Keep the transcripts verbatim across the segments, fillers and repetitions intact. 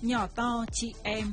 Nhỏ to chị em.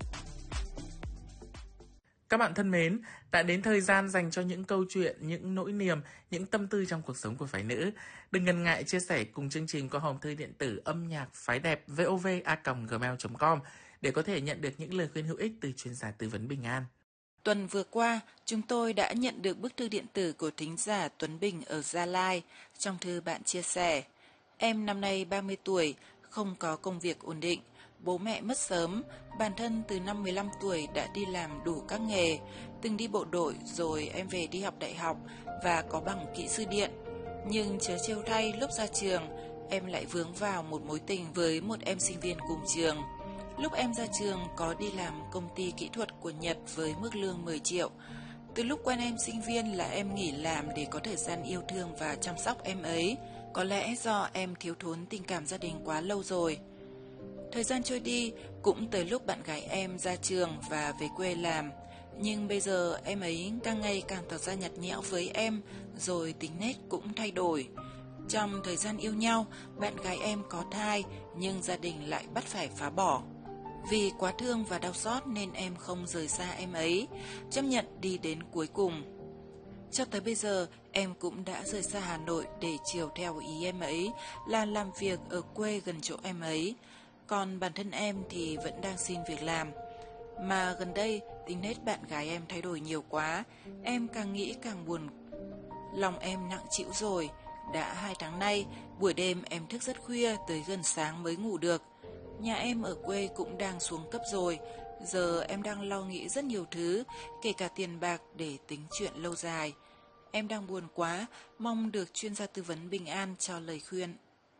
Các bạn thân mến, đã đến thời gian dành cho những câu chuyện, những nỗi niềm, những tâm tư trong cuộc sống của phái nữ. Đừng ngần ngại chia sẻ cùng chương trình qua hòm thư điện tử âm nhạc phái đẹp vov a còng gmail chấm com để có thể nhận được những lời khuyên hữu ích từ chuyên gia tư vấn Bình An. Tuần vừa qua, chúng tôi đã nhận được bức thư điện tử của thính giả Tuấn Bình ở Gia Lai. Trong thư bạn chia sẻ, em năm nay ba mươi tuổi, không có công việc ổn định, bố mẹ mất sớm, bản thân từ năm mười lăm tuổi đã đi làm đủ các nghề, từng đi bộ đội rồi em về đi học đại học và có bằng kỹ sư điện. Nhưng chớ trêu thay, lúc ra trường, em lại vướng vào một mối tình với một em sinh viên cùng trường. Lúc em ra trường có đi làm công ty kỹ thuật của Nhật với mức lương mười triệu. Từ lúc quen em sinh viên là em nghỉ làm để có thời gian yêu thương và chăm sóc em ấy. Có lẽ do em thiếu thốn tình cảm gia đình quá lâu rồi. Thời gian trôi đi, cũng tới lúc bạn gái em ra trường và về quê làm. Nhưng bây giờ em ấy càng ngày càng tỏ ra nhạt nhẽo với em, rồi tính nết cũng thay đổi. Trong thời gian yêu nhau, bạn gái em có thai, nhưng gia đình lại bắt phải phá bỏ. Vì quá thương và đau xót nên em không rời xa em ấy, chấp nhận đi đến cuối cùng. Cho tới bây giờ, em cũng đã rời xa Hà Nội để chiều theo ý em ấy là làm việc ở quê gần chỗ em ấy. Còn bản thân em thì vẫn đang xin việc làm. Mà gần đây, tính nết bạn gái em thay đổi nhiều quá, em càng nghĩ càng buồn. Lòng em nặng trĩu rồi. Đã hai tháng nay, buổi đêm em thức rất khuya tới gần sáng mới ngủ được. Nhà em ở quê cũng đang xuống cấp rồi. Giờ em đang lo nghĩ rất nhiều thứ, kể cả tiền bạc để tính chuyện lâu dài. Em đang buồn quá, mong được chuyên gia tư vấn Bình An cho lời khuyên.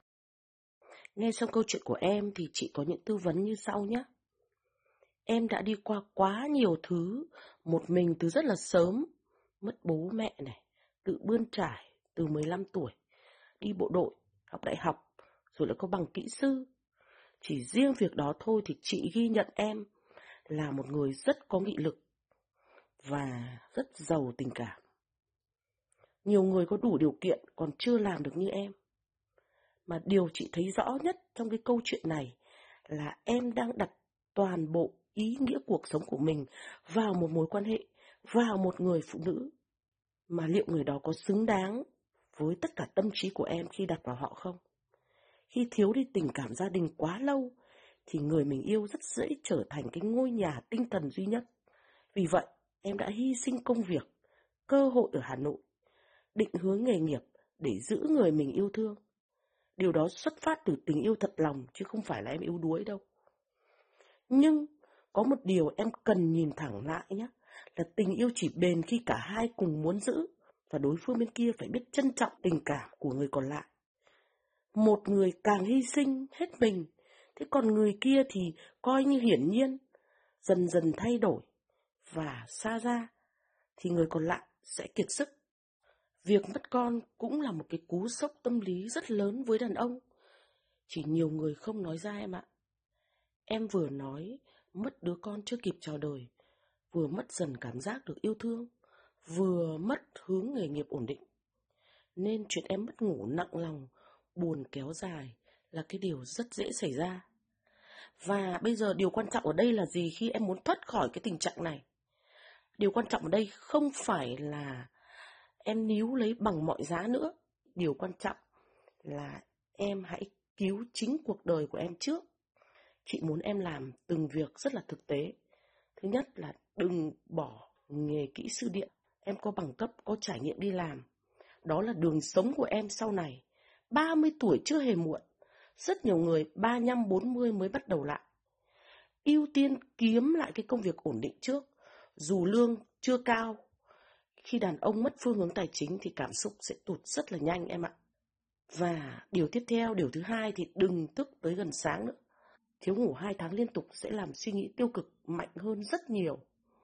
Nghe xong câu chuyện của em thì chị có những tư vấn như sau nhé. Em đã đi qua quá nhiều thứ, một mình từ rất là sớm, mất bố mẹ này, tự bươn trải từ mười lăm tuổi, đi bộ đội, học đại học, rồi lại có bằng kỹ sư. Chỉ riêng việc đó thôi thì chị ghi nhận em là một người rất có nghị lực và rất giàu tình cảm. Nhiều người có đủ điều kiện còn chưa làm được như em. Mà điều chị thấy rõ nhất trong cái câu chuyện này là em đang đặt toàn bộ ý nghĩa cuộc sống của mình vào một mối quan hệ, vào một người phụ nữ. Mà liệu người đó có xứng đáng với tất cả tâm trí của em khi đặt vào họ không? Khi thiếu đi tình cảm gia đình quá lâu, thì người mình yêu rất dễ trở thành cái ngôi nhà tinh thần duy nhất. Vì vậy, em đã hy sinh công việc, cơ hội ở Hà Nội, định hướng nghề nghiệp để giữ người mình yêu thương. Điều đó xuất phát từ tình yêu thật lòng, chứ không phải là em yếu đuối đâu. Nhưng có một điều em cần nhìn thẳng lại nhé, là tình yêu chỉ bền khi cả hai cùng muốn giữ, và đối phương bên kia phải biết trân trọng tình cảm của người còn lại. Một người càng hy sinh hết mình, thế còn người kia thì coi như hiển nhiên, dần dần thay đổi và xa ra, thì người còn lại sẽ kiệt sức. Việc mất con cũng là một cái cú sốc tâm lý rất lớn với đàn ông. Chỉ nhiều người không nói ra em ạ. Em vừa nói mất đứa con chưa kịp chào đời, vừa mất dần cảm giác được yêu thương, vừa mất hướng nghề nghiệp ổn định. Nên chuyện em mất ngủ nặng lòng, buồn kéo dài là cái điều rất dễ xảy ra. Và bây giờ điều quan trọng ở đây là gì khi em muốn thoát khỏi cái tình trạng này? Điều quan trọng ở đây không phải là em níu lấy bằng mọi giá nữa. Điều quan trọng là em hãy cứu chính cuộc đời của em trước. Chị muốn em làm từng việc rất là thực tế. Thứ nhất là đừng bỏ nghề kỹ sư điện. Em có bằng cấp, có trải nghiệm đi làm. Đó là đường sống của em sau này. ba mươi tuổi chưa hề muộn. Rất nhiều người ba mươi lăm bốn mươi mới bắt đầu lại. Ưu tiên kiếm lại cái công việc ổn định trước. Dù lương chưa cao, khi đàn ông mất phương hướng tài chính thì cảm xúc sẽ tụt rất là nhanh em ạ. Và điều tiếp theo, điều thứ hai thì đừng thức tới gần sáng nữa. Thiếu ngủ hai tháng liên tục sẽ làm suy nghĩ tiêu cực mạnh hơn rất nhiều.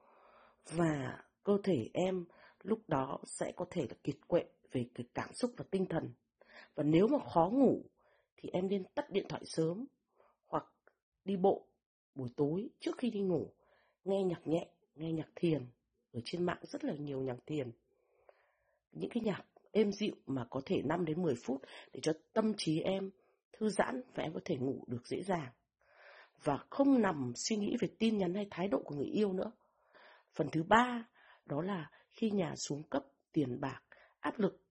Và cơ thể em lúc đó sẽ có thể là kiệt quệ về cái cảm xúc và tinh thần. Và nếu mà khó ngủ thì em nên tắt điện thoại sớm, hoặc đi bộ buổi tối trước khi đi ngủ, nghe nhạc nhẹ, nghe nhạc thiền. Ở trên mạng rất là nhiều nhạc thiền. Những cái nhạc êm dịu mà có thể năm đến mười phút để cho tâm trí em thư giãn và em có thể ngủ được dễ dàng. và không nằm suy nghĩ về tin nhắn hay thái độ của người yêu nữa. Phần thứ ba, đó là khi nhà xuống cấp, tiền bạc, áp lực,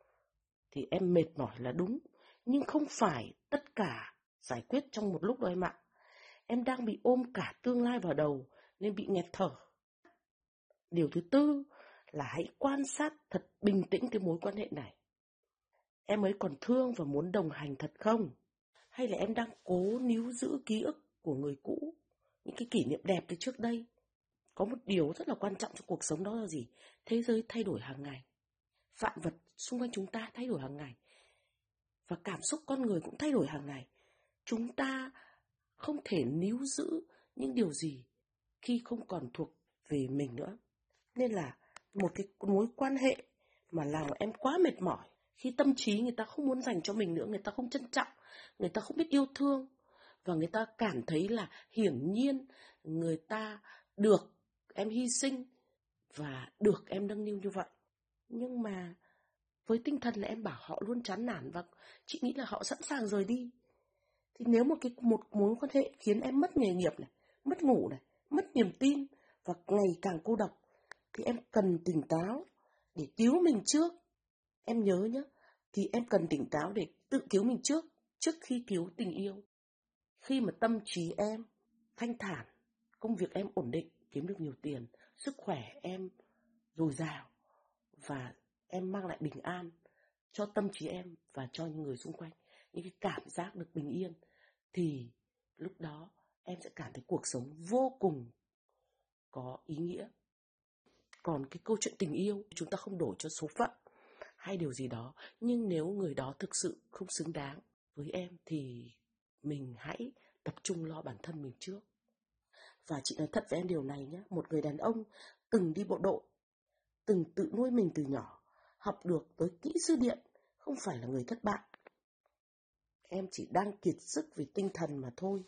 thì em mệt mỏi là đúng, nhưng không phải tất cả giải quyết trong một lúc đâu em ạ. Em đang bị ôm cả tương lai vào đầu nên bị nghẹt thở. Điều thứ tư là hãy quan sát thật bình tĩnh cái mối quan hệ này. Em ấy còn thương và muốn đồng hành thật không? Hay là em đang cố níu giữ ký ức của người cũ, những cái kỷ niệm đẹp từ trước đây? Có một điều rất là quan trọng trong cuộc sống, đó là gì? Thế giới thay đổi hàng ngày. Vạn vật xung quanh chúng ta thay đổi hàng ngày. Và cảm xúc con người cũng thay đổi hàng ngày. Chúng ta không thể níu giữ những điều gì khi không còn thuộc về mình nữa. Nên là một cái mối quan hệ mà làm em quá mệt mỏi, khi tâm trí người ta không muốn dành cho mình nữa, người ta không trân trọng, người ta không biết yêu thương, và người ta cảm thấy là hiển nhiên người ta được em hy sinh và được em nâng niu như vậy. Nhưng mà với tinh thần là em bảo họ luôn chán nản và chị nghĩ là họ sẵn sàng rời đi. Thì nếu một cái một mối quan hệ khiến em mất nghề nghiệp này, mất ngủ này, mất niềm tin và ngày càng cô độc, thì em cần tỉnh táo để cứu mình trước. Em nhớ nhé, thì em cần tỉnh táo để tự cứu mình trước, trước khi cứu tình yêu. Khi mà tâm trí em thanh thản, công việc em ổn định, kiếm được nhiều tiền, sức khỏe em dồi dào và em mang lại bình an cho tâm trí em và cho những người xung quanh, những cái cảm giác được bình yên, thì lúc đó em sẽ cảm thấy cuộc sống vô cùng có ý nghĩa. Còn cái câu chuyện tình yêu, chúng ta không đổ cho số phận hay điều gì đó, nhưng nếu người đó thực sự không xứng đáng với em thì mình hãy tập trung lo bản thân mình trước. Và chị nói thật với em điều này nhé, một người đàn ông từng đi bộ đội, từng tự nuôi mình từ nhỏ, học được tới kỹ sư điện, không phải là người thất bại. Em chỉ đang kiệt sức vì tinh thần mà thôi.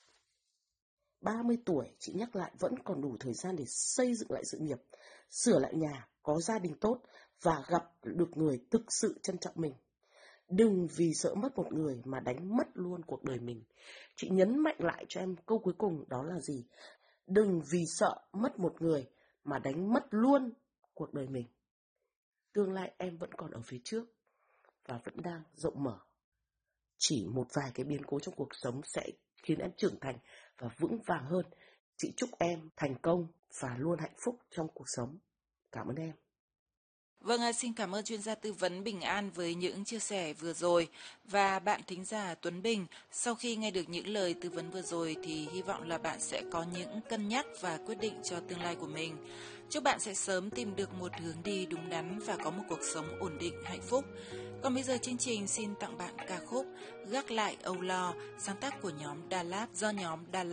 ba mươi tuổi, chị nhắc lại, vẫn còn đủ thời gian để xây dựng lại sự nghiệp, sửa lại nhà, có gia đình tốt và gặp được người thực sự trân trọng mình. Đừng vì sợ mất một người mà đánh mất luôn cuộc đời mình. Chị nhấn mạnh lại cho em câu cuối cùng, đó là gì? Đừng vì sợ mất một người mà đánh mất luôn cuộc đời mình. Tương lai em vẫn còn ở phía trước và vẫn đang rộng mở. Chỉ một vài cái biến cố trong cuộc sống sẽ khiến em trưởng thành và vững vàng hơn. Chị chúc em thành công và luôn hạnh phúc trong cuộc sống. Cảm ơn em. Vâng, xin cảm ơn chuyên gia tư vấn Bình An với những chia sẻ vừa rồi. Và bạn thính giả Tuấn Bình, sau khi nghe được những lời tư vấn vừa rồi thì hy vọng là bạn sẽ có những cân nhắc và quyết định cho tương lai của mình. Chúc bạn sẽ sớm tìm được một hướng đi đúng đắn và có một cuộc sống ổn định, hạnh phúc. Còn bây giờ chương trình xin tặng bạn ca khúc Gác lại âu lo, sáng tác của nhóm Đà Lạt do nhóm Đà Lạt